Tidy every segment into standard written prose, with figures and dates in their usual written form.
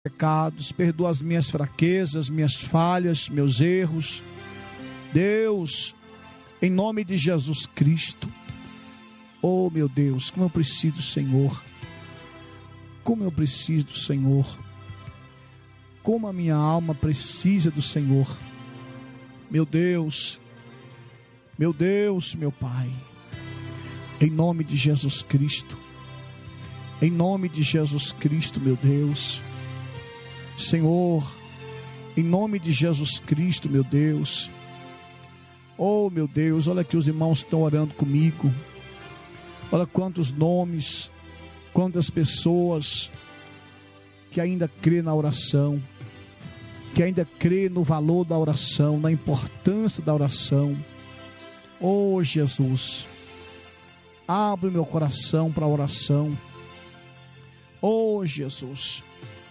pecados, perdoa as minhas fraquezas, minhas falhas, meus erros. Deus, em nome de Jesus Cristo, oh meu Deus, como eu preciso do Senhor, como eu preciso do Senhor, como a minha alma precisa do Senhor. Meu Deus, meu Pai, em nome de Jesus Cristo, em nome de Jesus Cristo, meu Deus, Senhor, em nome de Jesus Cristo, meu Deus, oh meu Deus, olha que os irmãos estão orando comigo, olha quantos nomes, quantas pessoas que ainda crê na oração, que ainda crê no valor da oração, na importância da oração. Oh Jesus, abre meu coração para a oração. Oh Jesus,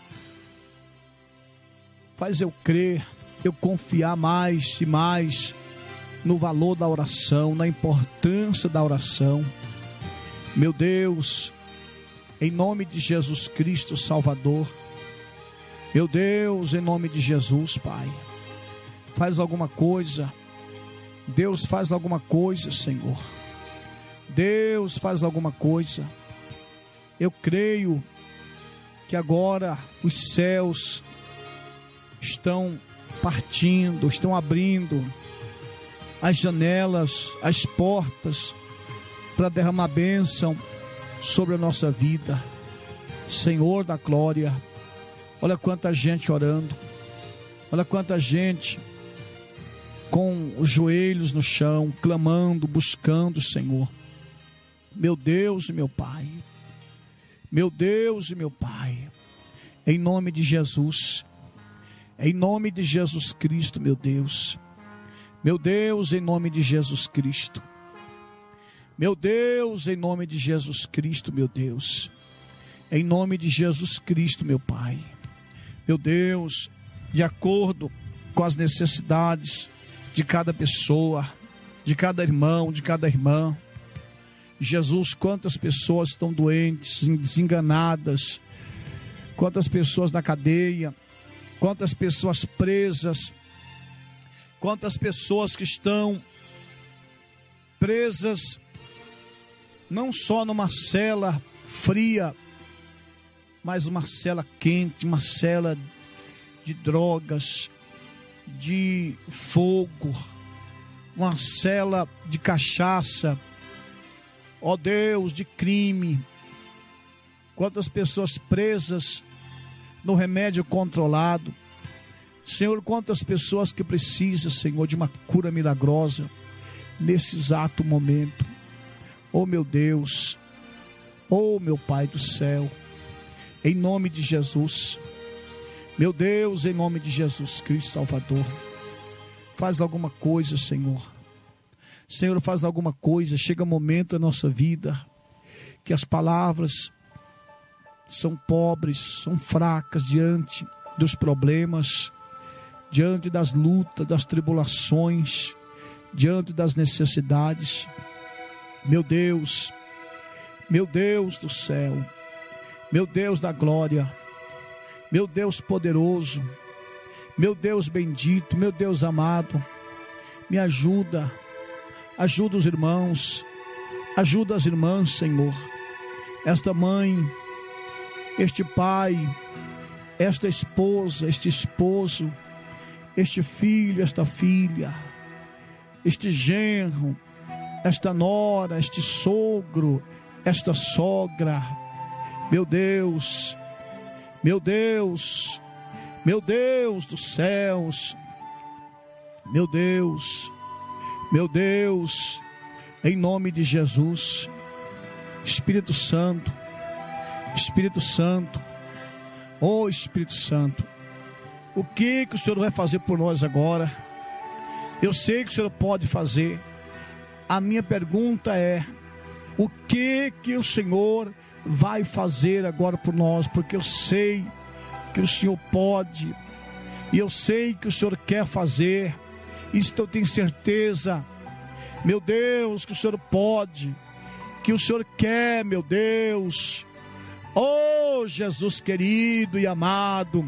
faz eu crer, eu confiar mais e mais no valor da oração, na importância da oração. Meu Deus, em nome de Jesus Cristo Salvador, meu Deus, em nome de Jesus, Pai, faz alguma coisa. Deus, faz alguma coisa, Senhor. Deus, faz alguma coisa. Eu creio que agora os céus estão partindo, estão abrindo as janelas, as portas para derramar bênção sobre a nossa vida. Senhor da glória, olha quanta gente orando, olha quanta gente com os joelhos no chão, clamando, buscando o Senhor. Meu Deus e meu Pai, meu Deus e meu Pai, em nome de Jesus, em nome de Jesus Cristo, meu Deus, em nome de Jesus Cristo, meu Deus, em nome de Jesus Cristo, meu Deus, em nome de Jesus Cristo, meu Pai, meu Deus, de acordo com as necessidades de cada pessoa, de cada irmão, de cada irmã. Jesus, quantas pessoas estão doentes, desenganadas, quantas pessoas na cadeia, quantas pessoas presas, quantas pessoas que estão presas não só numa cela fria, mas uma cela quente, uma cela de drogas, de fogo, uma cela de cachaça, ó Deus, de crime. Quantas pessoas presas no remédio controlado. Senhor, quantas pessoas que precisam, Senhor, de uma cura milagrosa nesse exato momento. Oh meu Deus, oh meu Pai do céu, em nome de Jesus, meu Deus, em nome de Jesus Cristo Salvador, faz alguma coisa, Senhor. Senhor, faz alguma coisa. Chega um momento da nossa vida que as palavras são pobres, são fracas diante dos problemas, diante das lutas, das tribulações, diante das necessidades. Meu Deus do céu, meu Deus da glória, meu Deus poderoso, meu Deus bendito, meu Deus amado, me ajuda os irmãos, ajuda as irmãs, Senhor, esta mãe, este pai, esta esposa, este esposo, este filho, esta filha, este genro, esta nora, este sogro, esta sogra. Meu Deus dos céus, meu Deus, em nome de Jesus, Espírito Santo, oh Espírito Santo, o que o Senhor vai fazer por nós agora? Eu sei que o Senhor pode fazer. A minha pergunta é: o que o Senhor vai fazer agora por nós? Porque eu sei que o Senhor pode, e eu sei que o Senhor quer fazer. Isso eu tenho certeza, meu Deus, que o Senhor pode, que o Senhor quer, meu Deus. Oh Jesus querido e amado,